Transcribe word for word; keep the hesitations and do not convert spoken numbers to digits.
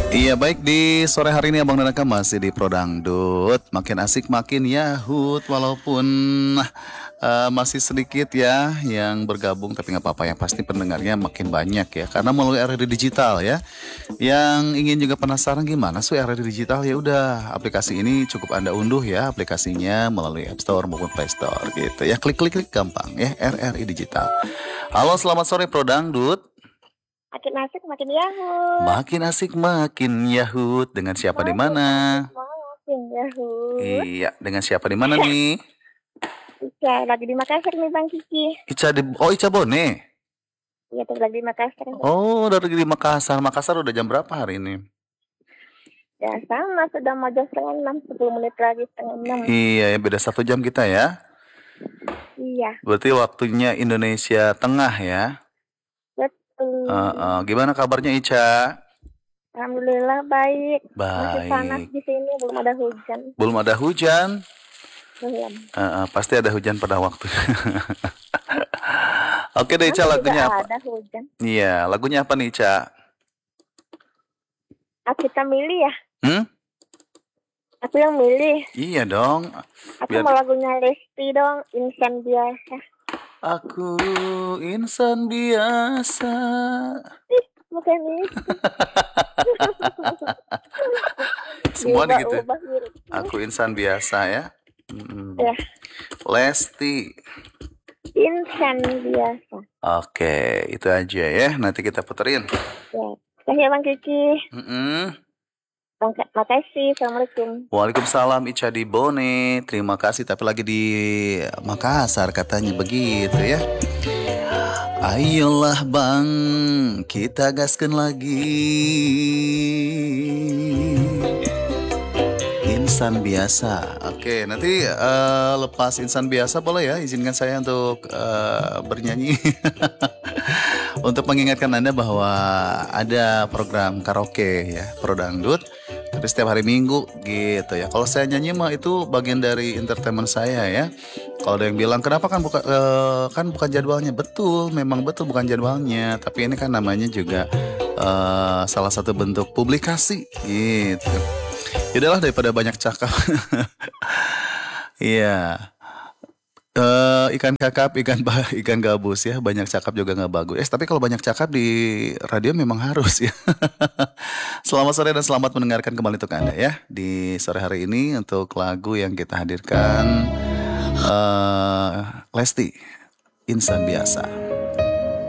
Iya baik di sore hari ini Abang dan Aka masih di Prodangdut. Makin asik makin yahut walaupun eh, masih sedikit ya yang bergabung tapi nggak apa-apa yang pasti pendengarnya makin banyak ya karena melalui era digital ya. Yang ingin juga penasaran gimana sih era digital ya udah aplikasi ini cukup Anda unduh ya aplikasinya melalui App Store maupun Play Store gitu ya. Klik-klik-klik gampang ya R R I Digital. Halo selamat sore Prodangdut. Makin asik makin yahut. Makin asik makin yahut dengan siapa di Makin mana? asik makin yahut. Iya, dengan siapa di mana nih? Ica lagi di Makassar nih Bang Kiki. Ica di Oh, Ica Bone. Iya tuh lagi di Makassar. Oh, dari di Makassar. Makassar udah jam berapa hari ini? Ya sama sudah mau jam setengah enam, sepuluh menit lagi setengah enam. Iya, ya beda satu jam kita ya. Iya. Berarti waktunya Indonesia Tengah ya. Betul. Uh, uh, gimana kabarnya Ica? Alhamdulillah baik. Baik. Masih panas di sini, belum ada hujan. Belum ada hujan? Belum. Uh, uh, pasti ada hujan pada waktunya. Oke deh Ica, lagunya apa? Ada hujan. Iya, lagunya apa nih Ica? Ah, kita milih ya? Hmm? Aku yang milih. Iya dong. Aku Biar... mau lagunya Lesti dong, Insan Biasa. Aku insan biasa. Ih, bukan itu. Semua Ubah, gitu. ubah, Aku insan biasa ya. Hmm. Ya. Lesti. Insan biasa. Oke, itu aja ya. Nanti kita puterin. Ya. Terima kasih Bang Kiki. Mm-mm. Terima kasih. Assalamualaikum. Waalaikumsalam Ica di Bone. Terima kasih tapi lagi di Makassar katanya begitu ya. Ayolah Bang, kita gaskan lagi. Insan biasa. Oke, nanti uh, lepas insan biasa boleh ya izinkan saya untuk uh, bernyanyi. Untuk mengingatkan Anda bahwa ada program karaoke ya, Prodangdut. Tapi setiap hari Minggu gitu ya. Kalau saya nyanyi mah itu bagian dari entertainment saya ya. Kalau ada yang bilang kenapa kan bukan uh, kan bukan jadwalnya, betul, memang betul bukan jadwalnya. Tapi ini kan namanya juga uh, salah satu bentuk publikasi gitu. Yaudahlah daripada banyak cakap. Iya. Uh, ikan kakap, ikan bah, ikan gabus ya. Banyak cakap juga nggak bagus. Eh, tapi kalau banyak cakap di radio memang harus ya. Selamat sore dan selamat mendengarkan kembali untuk Anda ya di sore hari ini untuk lagu yang kita hadirkan uh, Lesti, Insan Biasa.